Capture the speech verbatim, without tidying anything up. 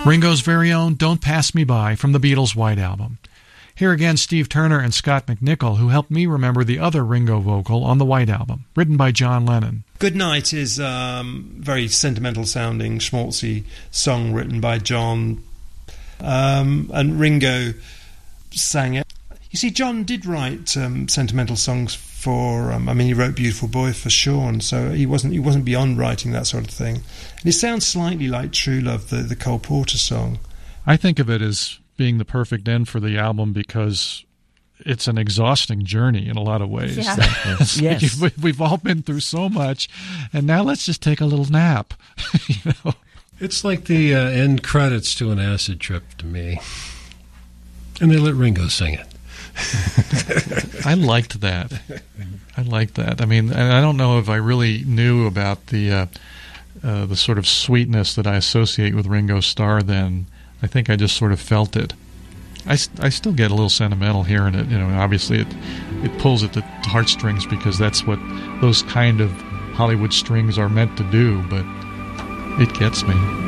Ringo's very own Don't Pass Me By from the Beatles' White Album. Here again, Steve Turner and Scott McNichol, who helped me remember the other Ringo vocal on the White Album, written by John Lennon. Good Night is a um, very sentimental-sounding, schmaltzy song written by John, um, and Ringo sang it. You see, John did write um, sentimental songs for, um, I mean, he wrote Beautiful Boy for Sean, so he wasn't he wasn't beyond writing that sort of thing. And it sounds slightly like True Love, the, the Cole Porter song. I think of it as being the perfect end for the album because it's an exhausting journey in a lot of ways. Yeah. It's like Yes. we- we've all been through so much, and now let's just take a little nap. you know? It's like the uh, end credits to an acid trip to me. And they let Ringo sing it. I liked that. I liked that. I mean, and I don't know if I really knew about the uh, uh, the sort of sweetness that I associate with Ringo Starr then. I think I just sort of felt it. I, st- I still get a little sentimental hearing it. You know, obviously it it pulls at the heartstrings because that's what those kind of Hollywood strings are meant to do, but it gets me.